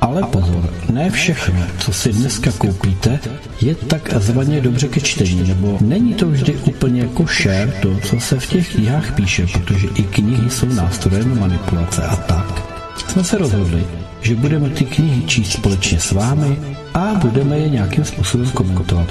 Ale pozor, ne všechno, co si dneska koupíte, je takzvaně dobře ke čtení, nebo není to vždy úplně košer to, co se v těch knihách píše, protože i knihy jsou nástrojem manipulace a tak. Jsme se rozhodli, že budeme ty knihy číst společně s vámi a budeme je nějakým způsobem komentovat.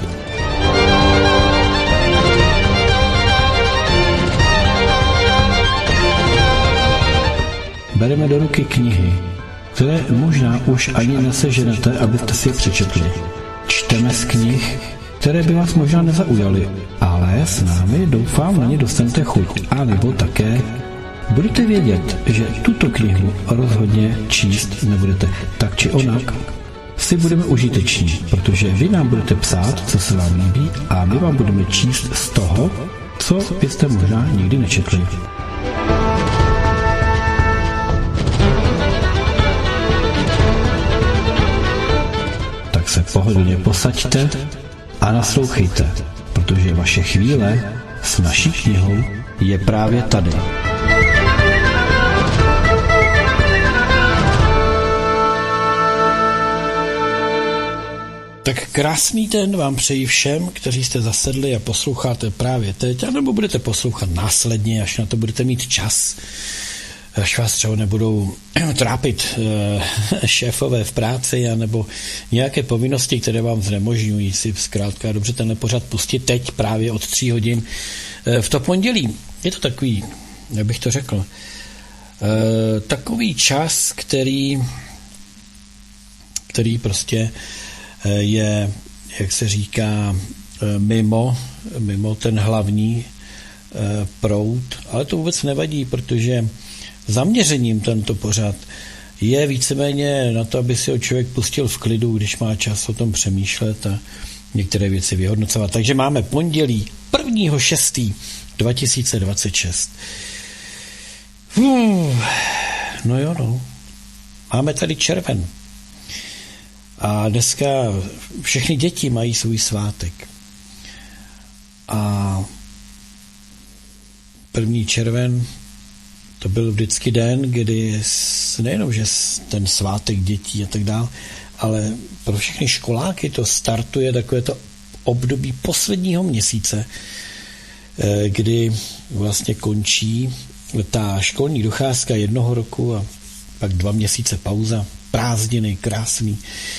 Bereme do ruky knihy, které možná už ani neseženete, abyste si je přečetli. Čteme z knih, které by vás možná nezaujaly, ale s námi doufám na ně dostanete chuť. A nebo také budete vědět, že tuto knihu rozhodně číst nebudete. Tak či onak si budeme užiteční, protože vy nám budete psát, co se vám líbí, a my vám budeme číst z toho, co byste možná nikdy nečetli. Tak se pohodlně posaďte a naslouchejte, protože vaše chvíle s naší knihou je právě tady. Tak krásný den vám přeji všem, kteří jste zasedli a posloucháte právě teď, anebo budete poslouchat následně, až na to budete mít čas, až vás třeba nebudou trápit šéfové v práci, anebo nějaké povinnosti, které vám znemožňují si zkrátka dobře tenhle pořad pustit teď právě od 3 hodin v to pondělí. Je to takový, jak bych to řekl, takový čas, který prostě je, jak se říká, mimo ten hlavní proud, ale to vůbec nevadí, protože zaměřením tento pořad je víceméně na to, aby si ho člověk pustil v klidu, když má čas o tom přemýšlet a některé věci vyhodnocovat. Takže máme pondělí 1.6.2026. No jo, no. Máme tady červen. A dneska všechny děti mají svůj svátek. A 1. červen to byl vždycky den, kdy nejenom, že ten svátek dětí a tak dál, ale pro všechny školáky to startuje takové to období posledního měsíce, kdy vlastně končí ta školní docházka 1 roku a pak 2 měsíce pauza, prázdniny, krásný.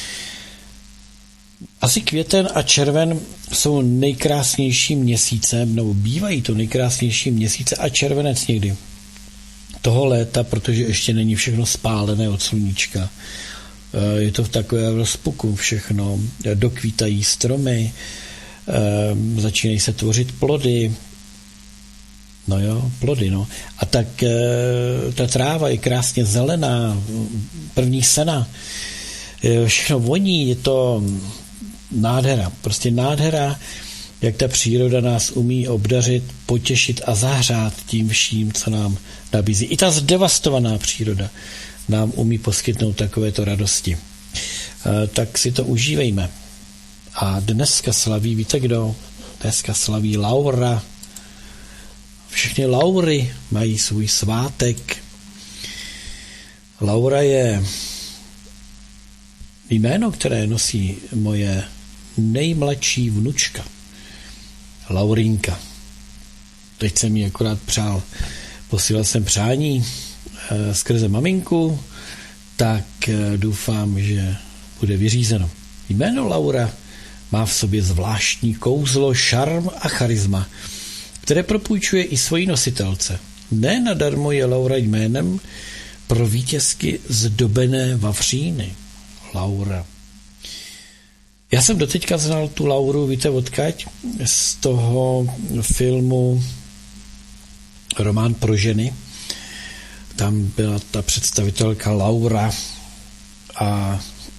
Asi květen a červen jsou nejkrásnější měsíce, nebo bývají to nejkrásnější měsíce a červenec někdy toho léta, protože ještě není všechno spálené od sluníčka. Je to v takovém rozpuku všechno, dokvítají stromy, začínají se tvořit plody, no jo, plody, no. A tak ta tráva je krásně zelená, první sena, všechno voní, je to nádhera, prostě nádhera, jak ta příroda nás umí obdařit, potěšit a zahřát tím vším, co nám nabízí. I ta zdevastovaná příroda nám umí poskytnout takovéto radosti. Tak si to užívejme. A dneska slaví, víte kdo? Dneska slaví Laura. Všechny Laury mají svůj svátek. Laura je jméno, které nosí moje nejmladší vnučka. Laurinka. Teď jsem jí akorát přál. Posílal jsem přání skrze maminku, tak doufám, že bude vyřízeno. Jméno Laura má v sobě zvláštní kouzlo, šarm a charisma, které propůjčuje i svojí nositelce. Ne nadarmo je Laura jménem pro vítězky zdobené vavříny. Laura. Já jsem doteďka znal tu Lauru, víte odkaď? Z toho filmu Román pro ženy. Tam byla ta představitelka Laura a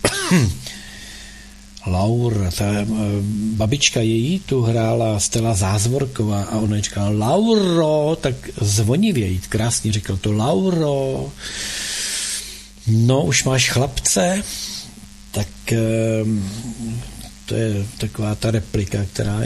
Laura, ta babička její tu hrála Stella Zázvorková a ona říkala Lauro, tak zvonivě, krásně říkal to Lauro, no už máš chlapce, tak to je taková ta replika, která